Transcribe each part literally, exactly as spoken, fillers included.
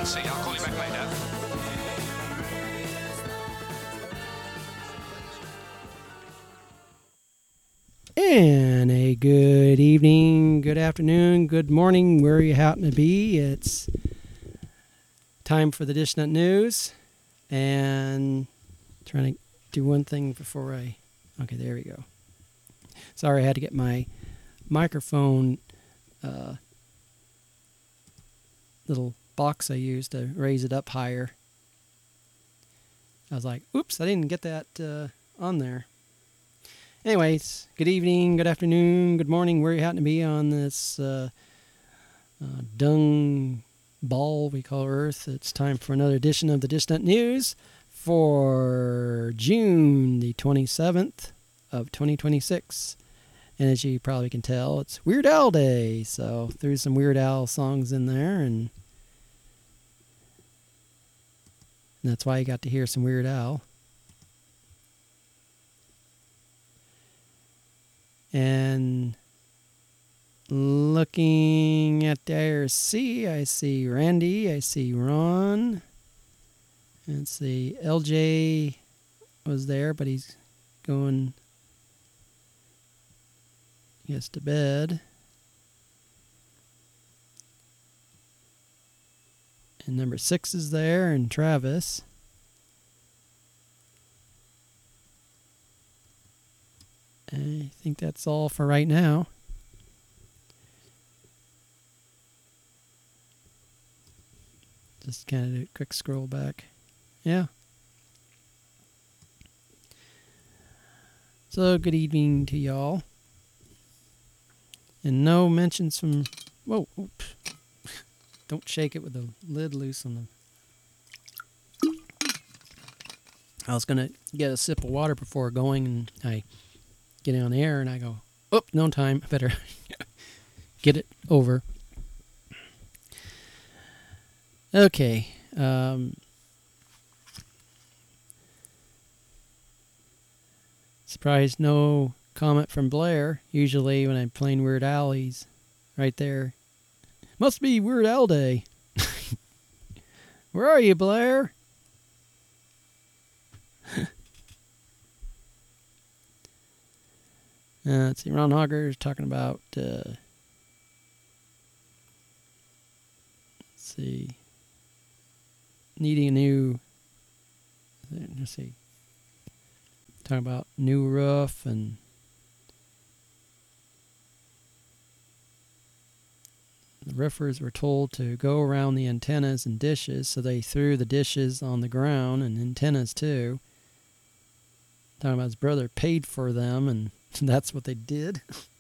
see. I'll call you back later. And a good evening, good afternoon, good morning, where you happen to be. It's time for the Dishnut News. And trying to do one thing before I... Okay, there we go. Sorry, I had to get my microphone uh, little box I used to raise it up higher. I was like, oops, I didn't get that uh, on there. Anyways, good evening, good afternoon, good morning, where you happen to be on this uh, uh, dung ball we call Earth. It's time for another edition of the Dishnut News for June the twenty-seventh of twenty twenty-six. And as you probably can tell, it's Weird Al Day. So there's some Weird Al songs in there, and, and that's why you got to hear some Weird Al. And looking at the I R C, I see Randy, I see Ron. Let's see, L J was there, but he's going, I guess, to bed. And number six is there, and Travis. I think that's all for right now. Just kind of do a quick scroll back. Yeah. So, good evening to y'all. And no mentions from... Whoa, oops. Don't shake it with the lid loose on the... I was going to get a sip of water before going, and I get on the air, and I go, oh, no time. I better get it over. Okay. Um, surprised no comment from Blair. Usually when I'm playing Weird Al, he's right there. Must be Weird Al Day. Where are you, Blair? Uh, let's see, Ron Hogger is talking about, uh, let's see, needing a new, let's see, talking about new roof, and the roofers were told to go around the antennas and dishes, so they threw the dishes on the ground and antennas too. Talking about his brother paid for them, and that's what they did.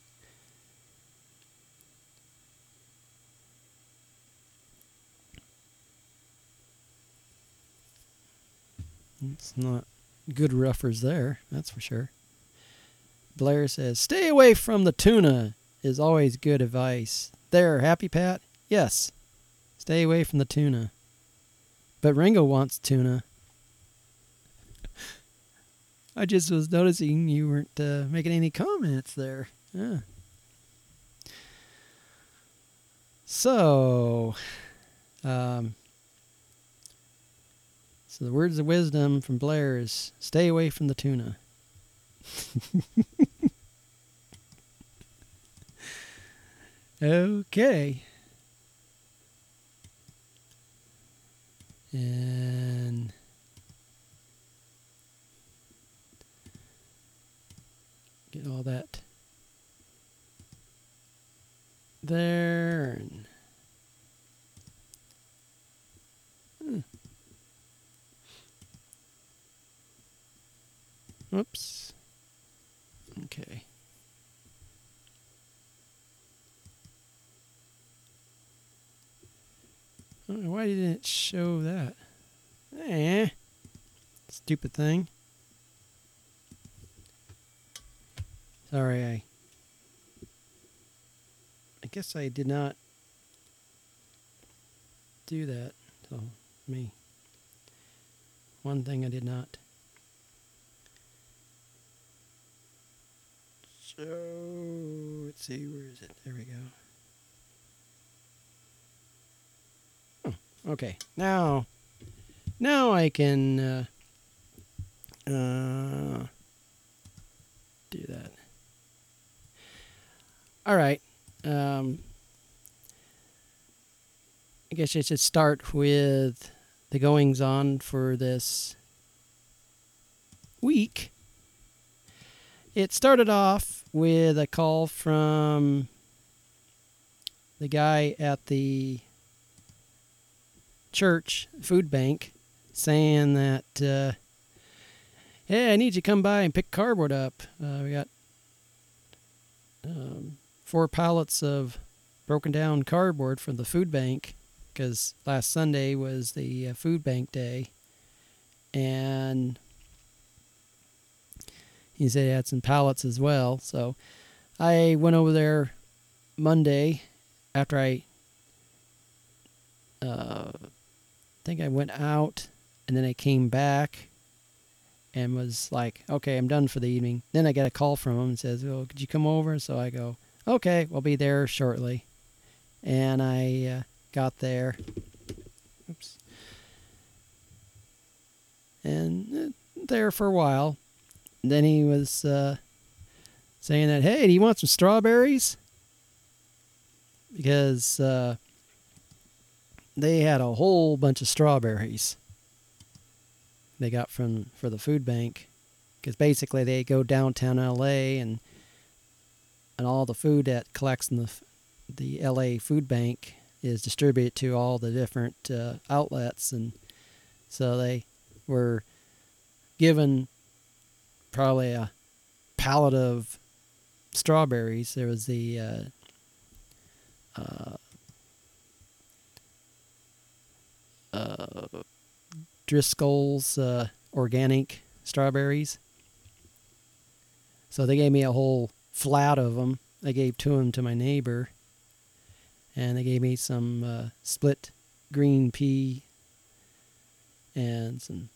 It's not good rougers there, that's for sure. Blair says, stay away from the tuna is always good advice. There, Happy Pat? Yes. Stay away from the tuna. But Ringo wants tuna. I just was noticing you weren't uh, making any comments there. Yeah. So, um, so the words of wisdom from Blair is stay away from the tuna. Okay. And get all that there. And hmm. Whoops. Okay. I don't know why didn't it show that? Eh. Stupid thing. Sorry, I... I guess I did not do that. So, me. One thing I did not. So, let's see, where is it? There we go. Oh, Okay, now, now I can uh, uh, do that. All right. Um, I guess I should start with the goings on for this week. It started off with a call from the guy at the church food bank saying that, uh, hey, I need you to come by and pick cardboard up. Uh, we got um, four pallets of broken down cardboard from the food bank because last Sunday was the uh, food bank day. And he said he had some pallets as well. So I went over there Monday after I uh, think I went out, and then I came back and was like, okay, I'm done for the evening. Then I get a call from him and says, well, could you come over? So I go, okay, we'll be there shortly. And I uh, got there. Oops. And uh, there for a while. And then he was uh, saying that, hey, do you want some strawberries? Because uh, they had a whole bunch of strawberries they got from for the food bank, because basically they go downtown L A and and all the food that collects in the the L A food bank is distributed to all the different uh, outlets, and so they were given probably a pallet of strawberries. There was the uh, uh, uh, Driscoll's uh, organic strawberries. So they gave me a whole flat of them. I gave two of them to my neighbor. And they gave me some uh, split green pea and some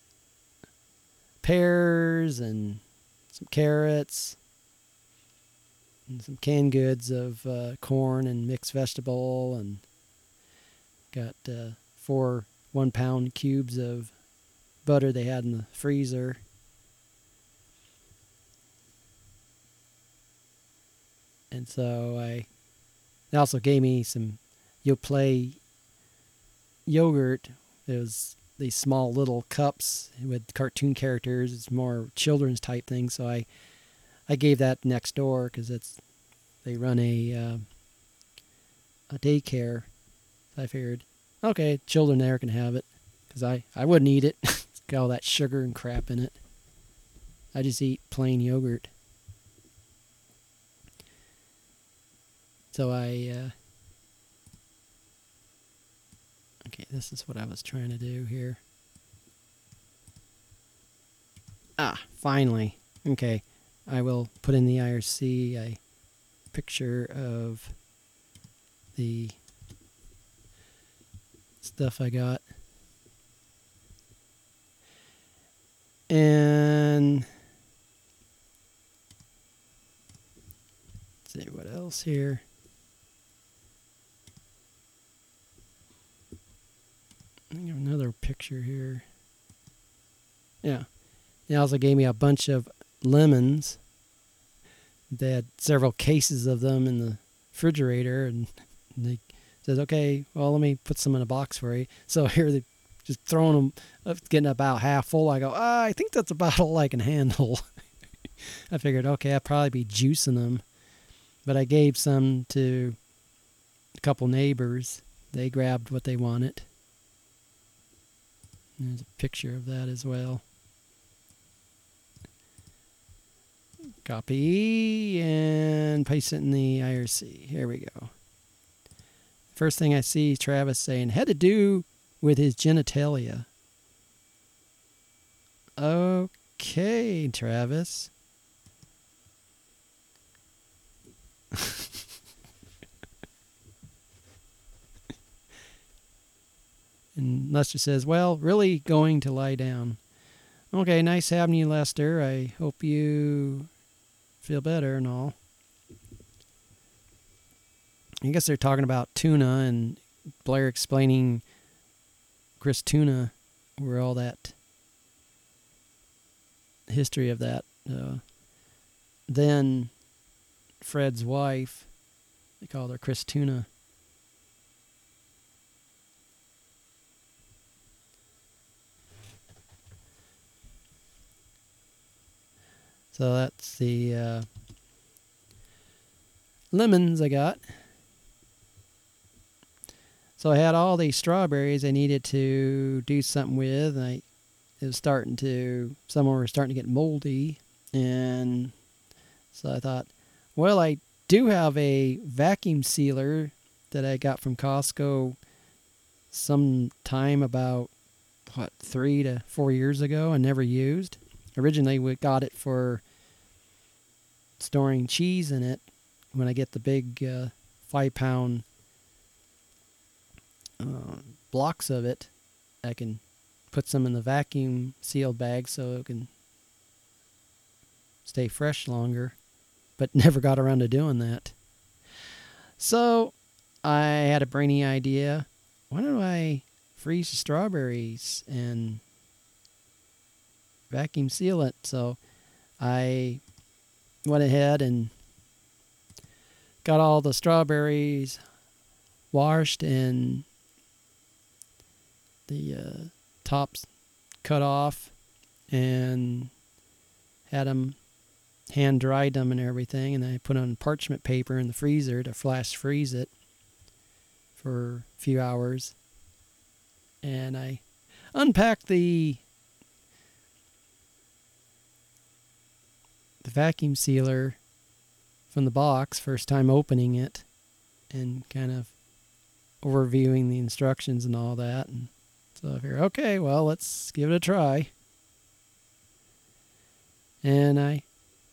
pears and some carrots and some canned goods of uh, corn and mixed vegetable, and got uh, four one-pound cubes of butter they had in the freezer. And so I, they also gave me some Yoplait yogurt. It was these small little cups with cartoon characters. It's more children's type thing. So I, I gave that next door because it's they run a uh, a daycare. So I figured, okay, children there can have it, because I, I wouldn't eat it. It's got all that sugar and crap in it. I just eat plain yogurt. So I, uh, okay, this is what I was trying to do here. Ah, finally. Okay, I will put in the I R C a picture of the stuff I got. And let's see what else here. I have another picture here. Yeah. They also gave me a bunch of lemons. They had several cases of them in the refrigerator, and they says, okay, well, let me put some in a box for you. So here they just throwing them up, getting about half full. I go, ah, I think that's about all I can handle. I figured, okay, I'd probably be juicing them. But I gave some to a couple neighbors. They grabbed what they wanted. There's a picture of that as well. Copy and paste it in the I R C. Here we go. First thing I see, Travis saying, had to do with his genitalia. Okay, Travis. And Lester says, well, really going to lie down. Okay, nice having you, Lester. I hope you feel better and all. I guess they're talking about tuna, and Blair explaining Chris Tuna, where all that history of that. Uh, then Fred's wife, they called her Chris Tuna. So that's the uh, lemons I got. So I had all these strawberries I needed to do something with. And I, it was starting to, some were starting to get moldy. And so I thought, well, I do have a vacuum sealer that I got from Costco sometime about, what, three to four years ago and never used. Originally, we got it for storing cheese in it. When I get the big uh, five-pound uh, blocks of it, I can put some in the vacuum sealed bag so it can stay fresh longer, but never got around to doing that. So I had a brainy idea. Why don't I freeze the strawberries and vacuum seal it? So I went ahead and got all the strawberries washed and the uh, tops cut off, and had them hand dried them and everything, and then I put on parchment paper in the freezer to flash freeze it for a few hours. And I unpacked the the vacuum sealer from the box, first time opening it and kind of overviewing the instructions and all that. And so I figured, okay, well, let's give it a try. And I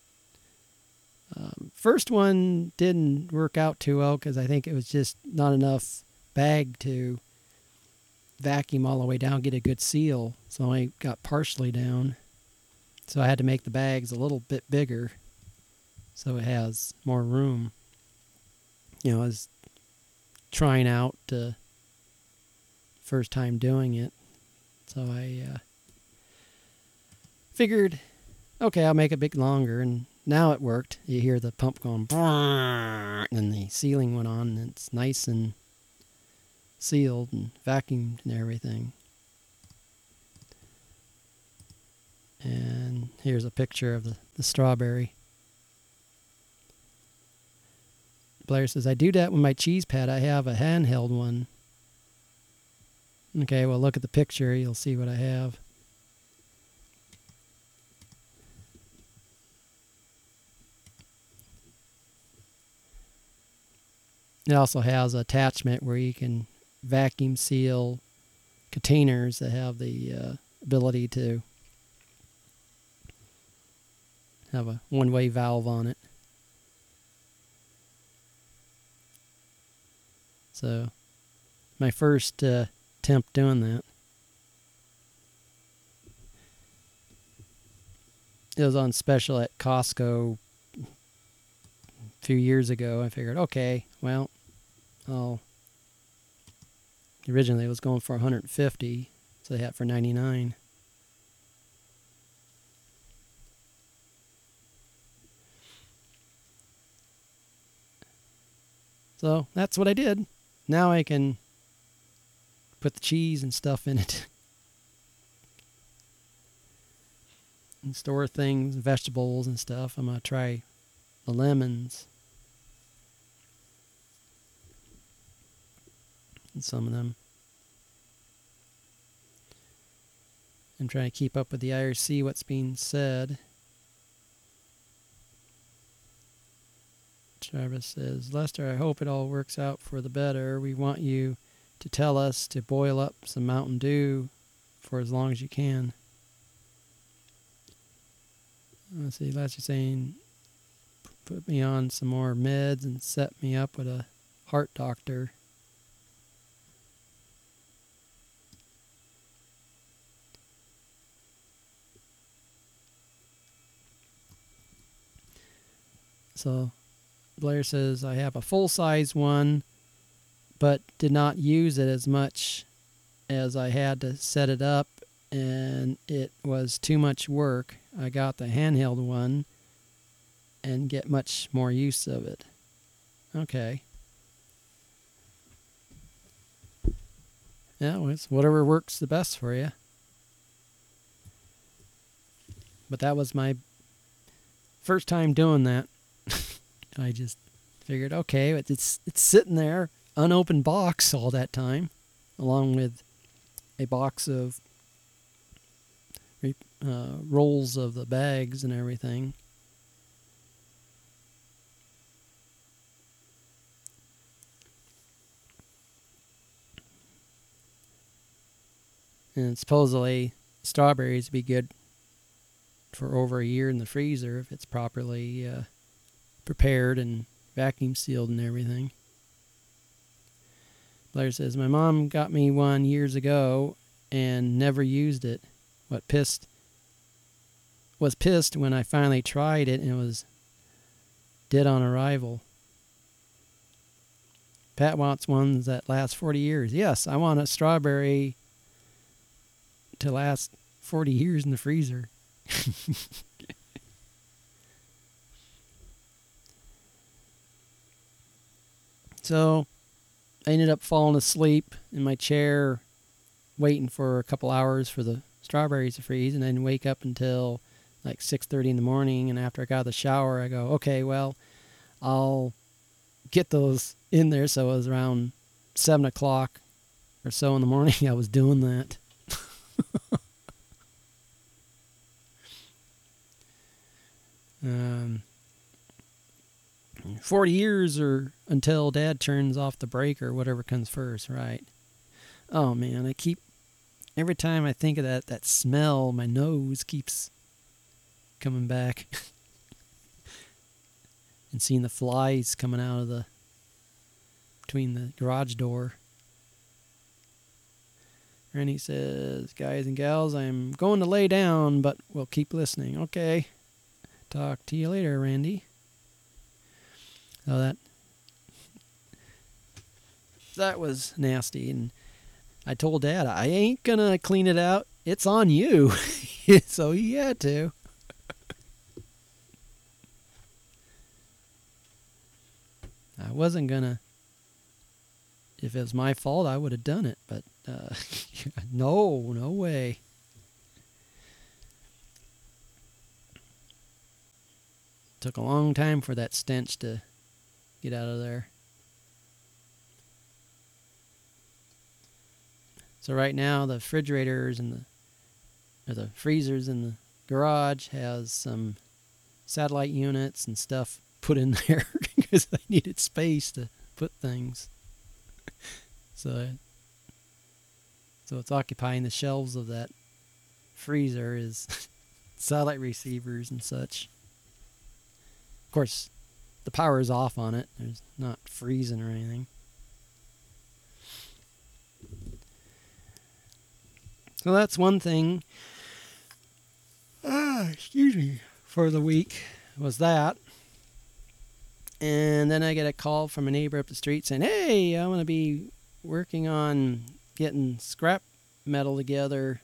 um, first one didn't work out too well because I think it was just not enough bag to vacuum all the way down, get a good seal. So I got partially down. So I had to make the bags a little bit bigger so it has more room. You know, I was trying out uh, first time doing it. So I uh, figured, okay, I'll make it a bit longer, and now it worked. You hear the pump going, and the sealing went on, and it's nice and sealed and vacuumed and everything. And here's a picture of the, the strawberry. Blair says, I do that with my cheese pad. I have a handheld one. Okay, well, look at the picture. You'll see what I have. It also has an attachment where you can vacuum seal containers that have the uh, ability to have a one-way valve on it. So, my first uh, attempt doing that. It was on special at Costco a few years ago. I figured, okay, well, I'll. Originally, it was going for one hundred fifty, so they had it for ninety-nine. So that's what I did. Now I can put the cheese and stuff in it and store things, vegetables and stuff. I'm going to try the lemons and some of them. I'm trying to keep up with the I R C, what's being said. Travis says, Lester, I hope it all works out for the better. We want you to tell us to boil up some Mountain Dew for as long as you can. Let's see, Lester saying, put me on some more meds and set me up with a heart doctor. So Blair says, I have a full-size one, but did not use it as much as I had to set it up and it was too much work. I got the handheld one and get much more use of it. Okay. Yeah, well, it's whatever works the best for you. But that was my first time doing that. I just figured, okay, it's it's sitting there, unopened box all that time, along with a box of uh, rolls of the bags and everything. And supposedly strawberries would be good for over a year in the freezer if it's properly uh, prepared and vacuum sealed and everything. Blair says, my mom got me one years ago and never used it. What pissed was pissed when I finally tried it and it was dead on arrival. Pat wants ones that last forty years. Yes, I want a strawberry to last forty years in the freezer. So I ended up falling asleep in my chair waiting for a couple hours for the strawberries to freeze, and then wake up until like six thirty in the morning. And after I got out of the shower, I go, okay, well, I'll get those in there. So it was around seven o'clock or so in the morning I was doing that. um, forty years or until Dad turns off the breaker, whatever comes first, right? Oh man, I keep, every time I think of that, that smell, my nose keeps coming back. And seeing the flies coming out of the, between the garage door. Randy says, guys and gals, I'm going to lay down, but we'll keep listening. Okay. Talk to you later, Randy. So that, that was nasty. And I told Dad, I ain't going to clean it out. It's on you. So he had to. I wasn't going to. If it was my fault, I would have done it. But uh, no, no way. Took a long time for that stench to get out of there. So right now the refrigerators and the, or the freezers in the garage has some satellite units and stuff put in there because I needed space to put things. So, so it's occupying the shelves of that freezer is satellite receivers and such. Of course, the power is off on it. There's not freezing or anything. So that's one thing. Ah, excuse me. For the week was that. And then I get a call from a neighbor up the street saying, hey, I'm going to be working on getting scrap metal together.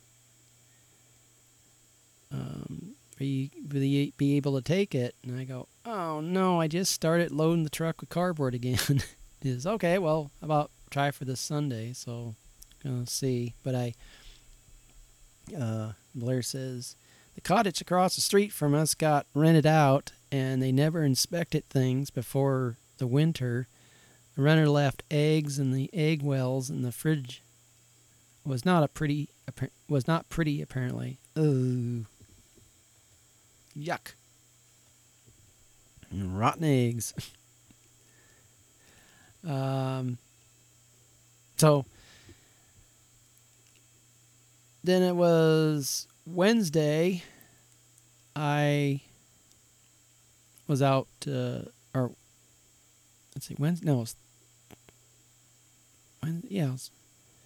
Um, will you, will you be able to take it? And I go, oh, no, I just started loading the truck with cardboard again. Is okay, well, how about try for this Sunday? So, gonna see. But I, uh, Blair says, the cottage across the street from us got rented out, and they never inspected things before the winter. The renter left eggs in the egg wells, and the fridge was not a pretty was not pretty apparently. Ooh, yuck! And rotten eggs. um. So then it was Wednesday. I was out, uh, or let's see, Wednesday. No, it was, Wednesday, yeah, it was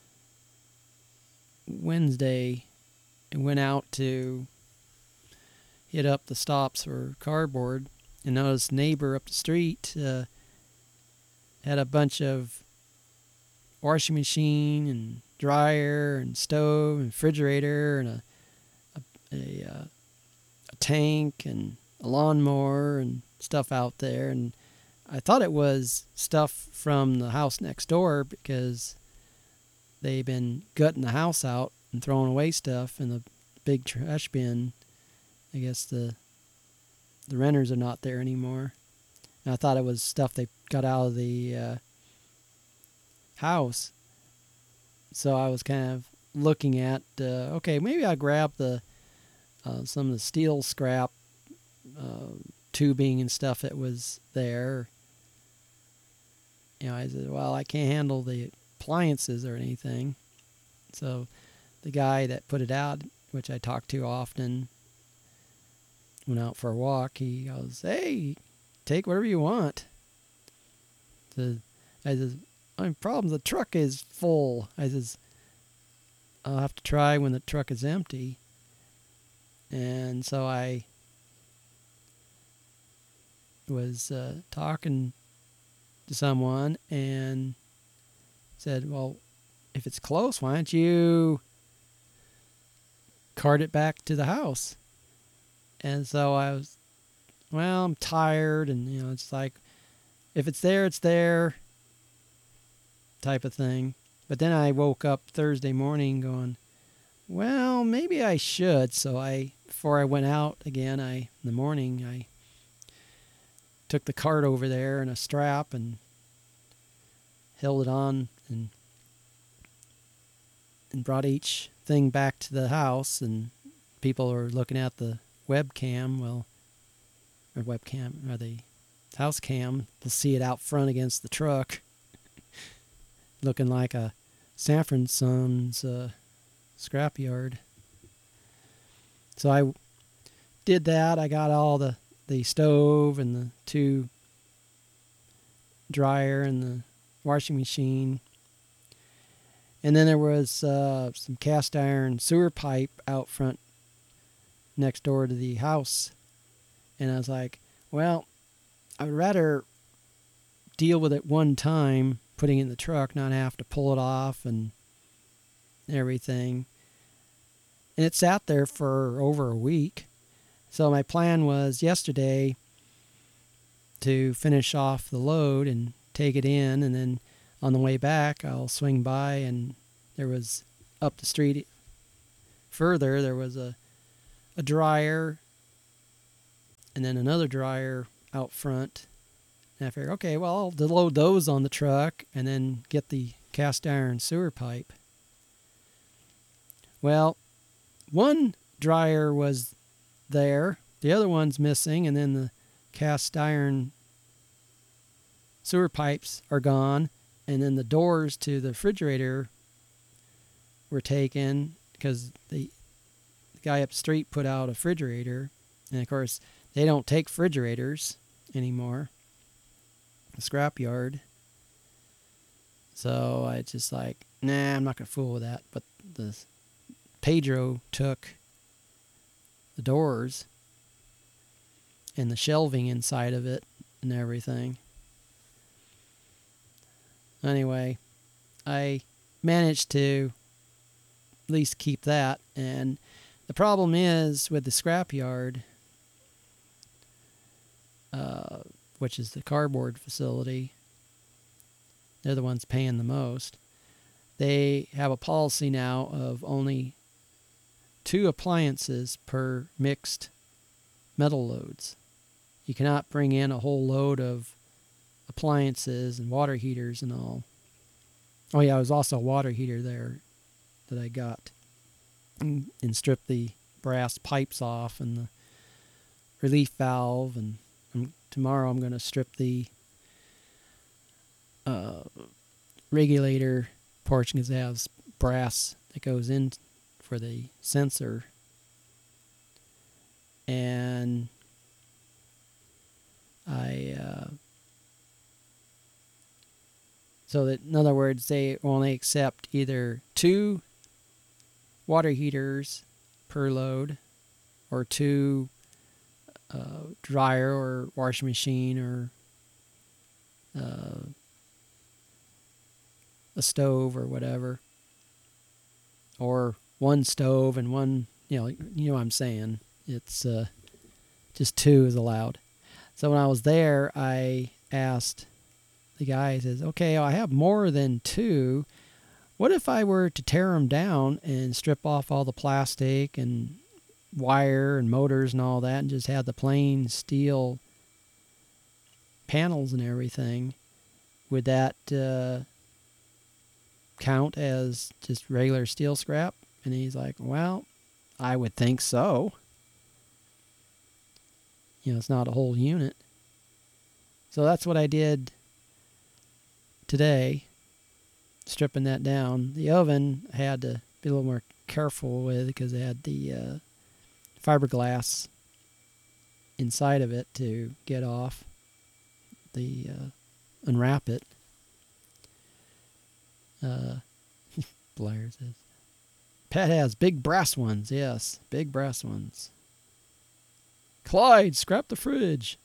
Wednesday. I went out to hit up the stops for cardboard, and noticed neighbor up the street uh, had a bunch of washing machine and dryer and stove and refrigerator and a a, a, uh, a tank and a lawnmower and stuff out there. And I thought it was stuff from the house next door because they've been gutting the house out and throwing away stuff in the big trash bin. I guess the the renters are not there anymore. And I thought it was stuff they got out of the uh, house. So I was kind of looking at, uh, okay, maybe I'll grab the uh, some of the steel scrap uh, tubing and stuff that was there. You know, I said, well, I can't handle the appliances or anything. So the guy that put it out, which I talk to often, went out for a walk. He goes, hey, take whatever you want. So I says, my problem, the truck is full. I says, I'll have to try when the truck is empty. And so I was uh, talking to someone and said, well, if it's close, why don't you cart it back to the house? And so I was, well, I'm tired, and, you know, it's like, if it's there, it's there type of thing. But then I woke up Thursday morning going, well, maybe I should. So I, before I went out again, I, in the morning, I took the cart over there and a strap and held it on and and brought each thing back to the house, and people were looking at the webcam, well, or webcam, or the house cam, to see it out front against the truck, looking like a Sanford Sons uh, scrapyard. So I did that. I got all the, the stove and the two dryer and the washing machine. And then there was uh, some cast iron sewer pipe out front next door to the house. And I was like, well, I would rather deal with it one time, putting it in the truck, not have to pull it off and everything. And it sat there for over a week. So my plan was yesterday to finish off the load and take it in, and then on the way back, I'll swing by, and there was up the street further, there was a, a dryer and then another dryer out front. And I figured, okay, well, I'll load those on the truck and then get the cast iron sewer pipe. Well, one dryer was there, the other one's missing, and then the cast iron sewer pipes are gone. And then the doors to the refrigerator were taken because the, the guy up the street put out a refrigerator. And, of course, they don't take refrigerators anymore, the scrapyard. So I just like, nah, I'm not going to fool with that. But the Pedro took the doors and the shelving inside of it and everything. Anyway, I managed to at least keep that. And the problem is with the scrapyard, uh, which is the cardboard facility, they're the ones paying the most. They have a policy now of only two appliances per mixed metal loads. You cannot bring in a whole load of appliances and water heaters and all. Oh yeah, there was also a water heater there that I got and, and stripped the brass pipes off and the relief valve, and um, tomorrow I'm going to strip the uh, regulator portion because it has brass that goes in for the sensor. And I uh, so that, in other words, they only accept either two water heaters per load or two uh, dryer or washing machine or uh, a stove or whatever. or one stove and one, you know, you know what I'm saying. It's uh, just two is allowed. So when I was there, I asked the guy, he says, okay, I have more than two. What if I were to tear them down and strip off all the plastic and wire and motors and all that and just have the plain steel panels and everything? Would that uh, count as just regular steel scrap? And he's like, well, I would think so. You know, it's not a whole unit. So that's what I did today, stripping that down. The oven I had to be a little more careful with because it had the uh, fiberglass inside of it to get off, the uh, unwrap it. Uh, Blair says, Pat has big brass ones. Yes, big brass ones. Clyde, scrap the fridge.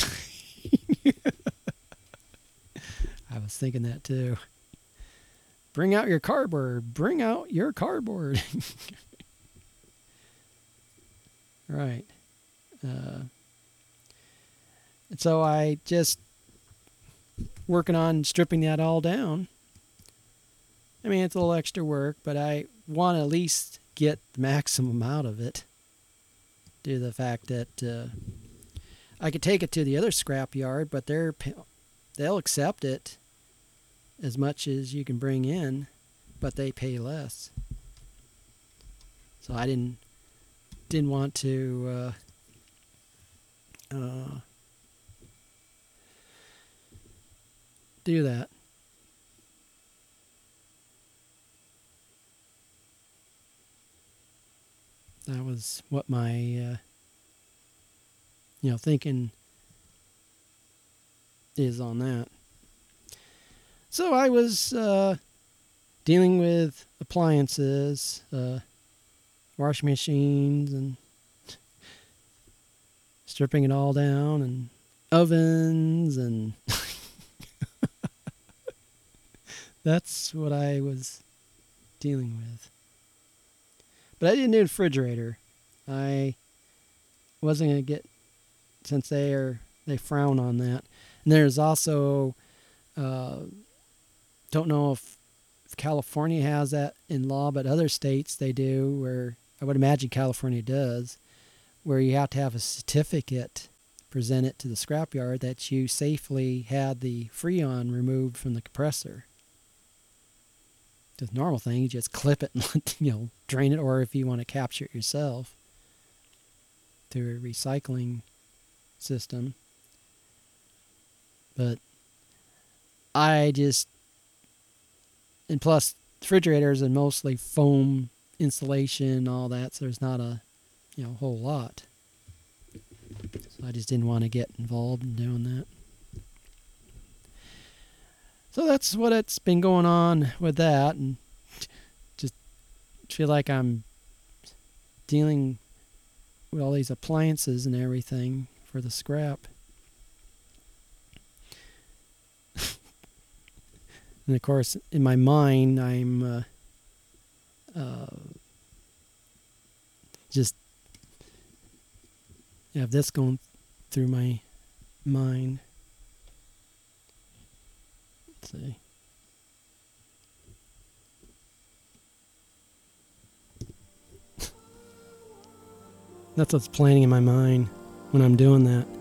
I was thinking that too. Bring out your cardboard. Bring out your cardboard. Right. Uh, and so I just working on stripping that all down. I mean, it's a little extra work, but I want to at least get the maximum out of it due to the fact that uh, I could take it to the other scrap yard, but they're they'll accept it as much as you can bring in, but they pay less. So I didn't didn't want to uh, uh, do that. That was what my, uh, you know, thinking is on that. So I was uh, dealing with appliances, uh, washing machines, and stripping it all down, and ovens, and that's what I was dealing with. But I didn't do a refrigerator. I wasn't going to get, since they are they frown on that. And there's also, uh, don't know if, if California has that in law, but other states they do, where I would imagine California does, where you have to have a certificate presented to the scrapyard that you safely had the Freon removed from the compressor. The normal thing, you just clip it and, you know, drain it, or if you want to capture it yourself through a recycling system. But I just, and plus refrigerators are mostly foam insulation, all that, so there's not a, you know, whole lot. So I just didn't want to get involved in doing that. So that's what it's been going on with that, and just feel like I'm dealing with all these appliances and everything for the scrap. And of course, in my mind, I'm uh, uh, just have this going through my mind. Let's see. That's what's planning in my mind when I'm doing that.